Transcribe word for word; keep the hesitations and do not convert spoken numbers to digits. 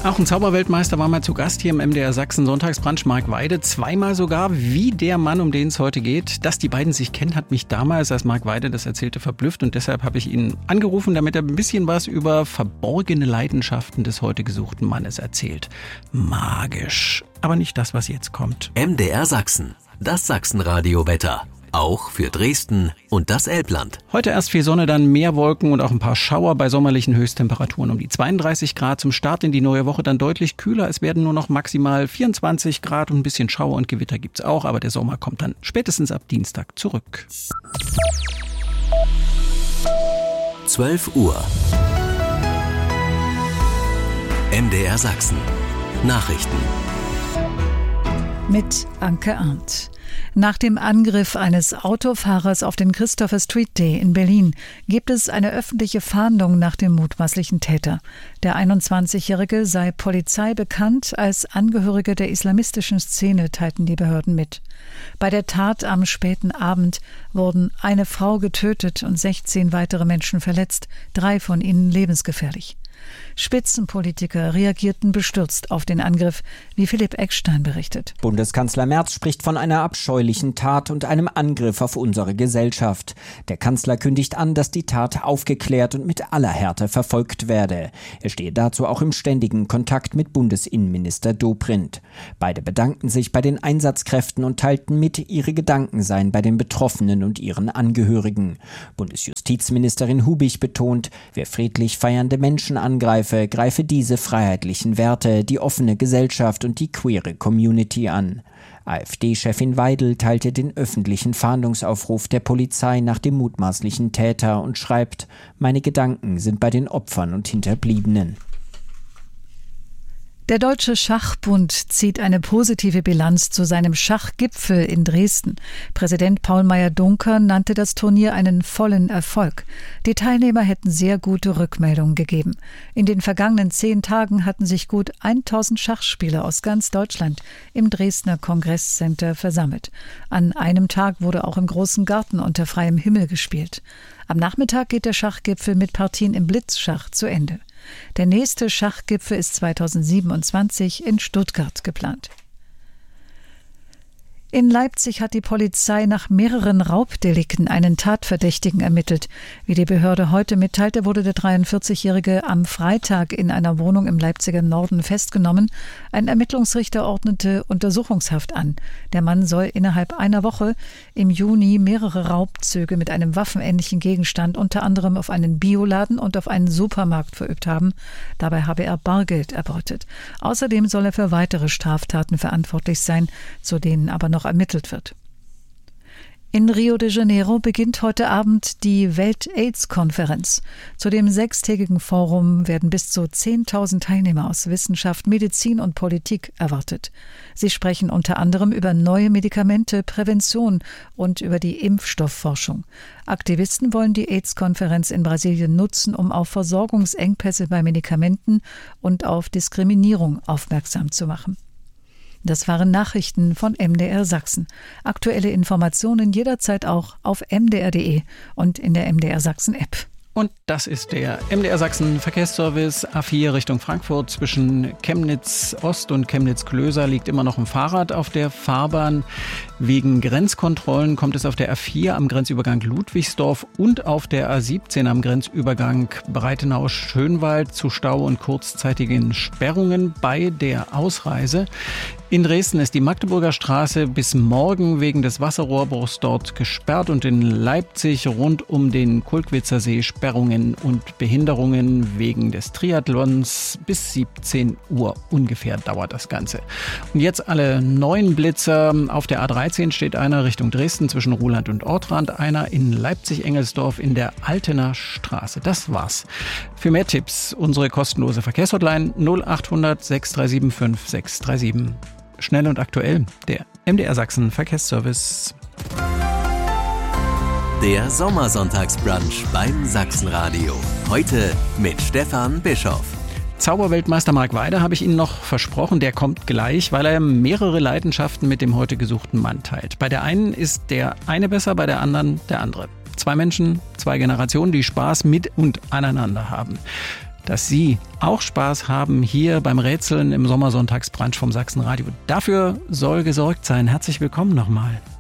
Auch ein Zauberweltmeister war mal zu Gast hier im M D R Sachsen Sonntagsbrunch, Marc Weide. Zweimal sogar, wie der Mann, um den es heute geht. Dass die beiden sich kennen, hat mich damals, als Marc Weide das erzählte, verblüfft. Und deshalb habe ich ihn angerufen, damit er ein bisschen was über verborgene Leidenschaften des heute gesuchten Mannes erzählt. Magisch. Aber nicht das, was jetzt kommt. M D R Sachsen, das Sachsenradio-Wetter. Auch für Dresden und das Elbland. Heute erst viel Sonne, dann mehr Wolken und auch ein paar Schauer bei sommerlichen Höchsttemperaturen um die zweiunddreißig Grad. Zum Start in die neue Woche dann deutlich kühler. Es werden nur noch maximal vierundzwanzig Grad und ein bisschen Schauer und Gewitter gibt's auch. Aber der Sommer kommt dann spätestens ab Dienstag zurück. zwölf Uhr. M D R Sachsen. Nachrichten. Mit Anke Arndt. Nach dem Angriff eines Autofahrers auf den Christopher Street Day in Berlin gibt es eine öffentliche Fahndung nach dem mutmaßlichen Täter. Der einundzwanzigjährige sei Polizei bekannt als Angehöriger der islamistischen Szene, teilten die Behörden mit. Bei der Tat am späten Abend wurden eine Frau getötet und sechzehn weitere Menschen verletzt, drei von ihnen lebensgefährlich. Spitzenpolitiker reagierten bestürzt auf den Angriff, wie Philipp Eckstein berichtet. Bundeskanzler Merz spricht von einer abscheulichen Tat und einem Angriff auf unsere Gesellschaft. Der Kanzler kündigt an, dass die Tat aufgeklärt und mit aller Härte verfolgt werde. Er stehe dazu auch im ständigen Kontakt mit Bundesinnenminister Dobrindt. Beide bedankten sich bei den Einsatzkräften und teilten mit, ihre Gedanken seien bei den Betroffenen und ihren Angehörigen. Bundesjustizministerin Hubich betont, wer friedlich feiernde Menschen angreife, greife diese freiheitlichen Werte, die offene Gesellschaft und die queere Community an. AfD-Chefin Weidel teilte den öffentlichen Fahndungsaufruf der Polizei nach dem mutmaßlichen Täter und schreibt: Meine Gedanken sind bei den Opfern und Hinterbliebenen. Der Deutsche Schachbund zieht eine positive Bilanz zu seinem Schachgipfel in Dresden. Präsident Paul Meyer-Dunker nannte das Turnier einen vollen Erfolg. Die Teilnehmer hätten sehr gute Rückmeldungen gegeben. In den vergangenen zehn Tagen hatten sich gut tausend Schachspieler aus ganz Deutschland im Dresdner Kongresscenter versammelt. An einem Tag wurde auch im großen Garten unter freiem Himmel gespielt. Am Nachmittag geht der Schachgipfel mit Partien im Blitzschach zu Ende. Der nächste Schachgipfel ist zweitausendsiebenundzwanzig in Stuttgart geplant. In Leipzig hat die Polizei nach mehreren Raubdelikten einen Tatverdächtigen ermittelt. Wie die Behörde heute mitteilte, wurde der dreiundvierzigjährige am Freitag in einer Wohnung im Leipziger Norden festgenommen. Ein Ermittlungsrichter ordnete Untersuchungshaft an. Der Mann soll innerhalb einer Woche im Juni mehrere Raubzüge mit einem waffenähnlichen Gegenstand unter anderem auf einen Bioladen und auf einen Supermarkt verübt haben. Dabei habe er Bargeld erbeutet. Außerdem soll er für weitere Straftaten verantwortlich sein, zu denen aber noch ermittelt wird. In Rio de Janeiro beginnt heute Abend die Welt-AIDS-Konferenz. Zu dem sechstägigen Forum werden bis zu zehntausend Teilnehmer aus Wissenschaft, Medizin und Politik erwartet. Sie sprechen unter anderem über neue Medikamente, Prävention und über die Impfstoffforschung. Aktivisten wollen die AIDS-Konferenz in Brasilien nutzen, um auf Versorgungsengpässe bei Medikamenten und auf Diskriminierung aufmerksam zu machen. Das waren Nachrichten von M D R Sachsen. Aktuelle Informationen jederzeit auch auf m d r punkt d e und in der M D R Sachsen App. Und das ist der M D R Sachsen Verkehrsservice A vier Richtung Frankfurt. Zwischen Chemnitz Ost und Chemnitz Klöser liegt immer noch ein Fahrrad auf der Fahrbahn. Wegen Grenzkontrollen kommt es auf der A vier am Grenzübergang Ludwigsdorf und auf der A siebzehn am Grenzübergang Breitenau-Schönwald zu Stau und kurzzeitigen Sperrungen bei der Ausreise. In Dresden ist die Magdeburger Straße bis morgen wegen des Wasserrohrbruchs dort gesperrt und in Leipzig rund um den Kulkwitzer See Sperrungen und Behinderungen wegen des Triathlons. Bis siebzehn Uhr ungefähr dauert das Ganze. Und jetzt alle neuen Blitzer. Auf der A dreizehn steht einer Richtung Dresden zwischen Ruhland und Ortrand, einer in Leipzig-Engelsdorf in der Altener Straße. Das war's. Für mehr Tipps unsere kostenlose Verkehrshotline null achthundert sechs drei sieben fünf sechs drei sieben. Schnell und aktuell, der M D R Sachsen Verkehrsservice. Der Sommersonntagsbrunch beim Sachsenradio. Heute mit Stefan Bischoff. Zauberweltmeister Marc Weide habe ich Ihnen noch versprochen, der kommt gleich, weil er mehrere Leidenschaften mit dem heute gesuchten Mann teilt. Bei der einen ist der eine besser, bei der anderen der andere. Zwei Menschen, zwei Generationen, die Spaß mit und aneinander haben. dass Sie auch Spaß haben hier beim Rätseln im Sommersonntagsbrunch vom Sachsenradio. Dafür soll gesorgt sein. Herzlich willkommen nochmal.